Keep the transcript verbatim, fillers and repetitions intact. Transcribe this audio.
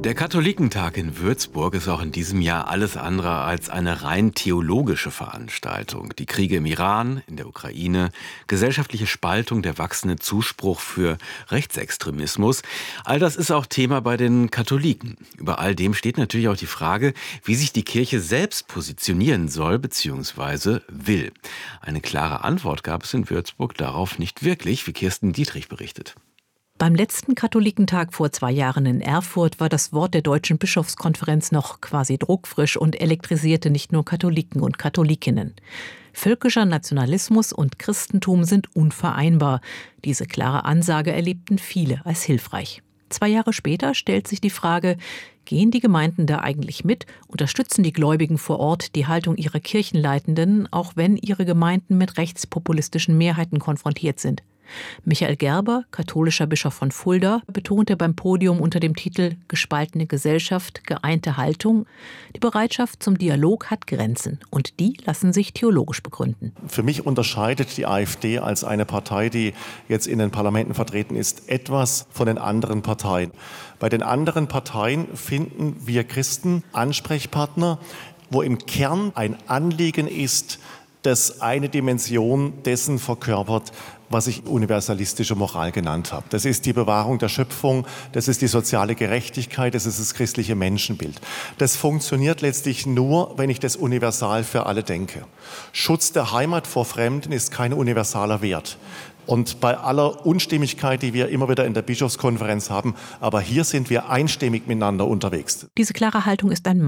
Der Katholikentag in Würzburg ist auch in diesem Jahr alles andere als eine rein theologische Veranstaltung. Die Kriege im Iran, in der Ukraine, gesellschaftliche Spaltung, der wachsende Zuspruch für Rechtsextremismus, all das ist auch Thema bei den Katholiken. Über all dem steht natürlich auch die Frage, wie sich die Kirche selbst positionieren soll bzw. will. Eine klare Antwort gab es in Würzburg darauf nicht wirklich, wie Kirsten Dietrich berichtet. Beim letzten Katholikentag vor zwei Jahren in Erfurt war das Wort der Deutschen Bischofskonferenz noch quasi druckfrisch und elektrisierte nicht nur Katholiken und Katholikinnen. Völkischer Nationalismus und Christentum sind unvereinbar. Diese klare Ansage erlebten viele als hilfreich. Zwei Jahre später stellt sich die Frage, gehen die Gemeinden da eigentlich mit, unterstützen die Gläubigen vor Ort die Haltung ihrer Kirchenleitenden, auch wenn ihre Gemeinden mit rechtspopulistischen Mehrheiten konfrontiert sind? Michael Gerber, katholischer Bischof von Fulda, betonte beim Podium unter dem Titel »Gespaltene Gesellschaft, geeinte Haltung«, die Bereitschaft zum Dialog hat Grenzen und die lassen sich theologisch begründen. Für mich unterscheidet die AfD als eine Partei, die jetzt in den Parlamenten vertreten ist, etwas von den anderen Parteien. Bei den anderen Parteien finden wir Christen Ansprechpartner, wo im Kern ein Anliegen ist, das eine Dimension dessen verkörpert, was ich universalistische Moral genannt habe. Das ist die Bewahrung der Schöpfung, das ist die soziale Gerechtigkeit, das ist das christliche Menschenbild. Das funktioniert letztlich nur, wenn ich das universal für alle denke. Schutz der Heimat vor Fremden ist kein universaler Wert. Und bei aller Unstimmigkeit, die wir immer wieder in der Bischofskonferenz haben, aber hier sind wir einstimmig miteinander unterwegs. Diese klare Haltung ist ein